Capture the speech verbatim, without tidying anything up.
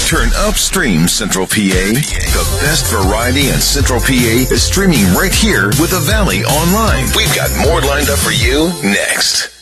Turn upstream, Central P A. The best variety in Central P A is streaming right here with the Valley Online. We've got more lined up for you next.